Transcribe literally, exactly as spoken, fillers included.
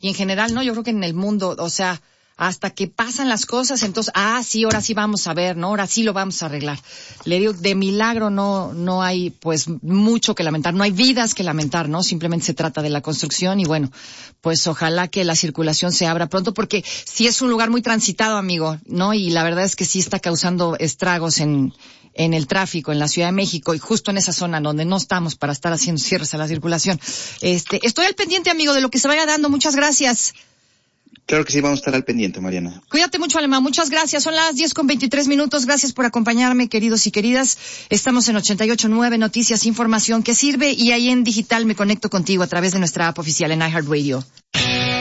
y en general, no, yo creo que en el mundo, o sea, hasta que pasan las cosas, entonces, ah, sí, ahora sí vamos a ver, ¿no? Ahora sí lo vamos a arreglar. Le digo, de milagro no, no hay, pues, mucho que lamentar, no hay vidas que lamentar, ¿no? Simplemente se trata de la construcción y bueno, pues ojalá que la circulación se abra pronto, porque sí es un lugar muy transitado, amigo, ¿no? Y la verdad es que sí está causando estragos en, en el tráfico, en la Ciudad de México, y justo en esa zona donde no estamos para estar haciendo cierres a la circulación. Este, estoy al pendiente, amigo, de lo que se vaya dando. Muchas gracias. Claro que sí, vamos a estar al pendiente, Mariana. Cuídate mucho, Alemán. Muchas gracias. Son las diez con veintitrés minutos. Gracias por acompañarme, queridos y queridas. Estamos en ochenta y ocho punto nueve Noticias, información que sirve, y ahí en digital me conecto contigo a través de nuestra app oficial en iHeartRadio.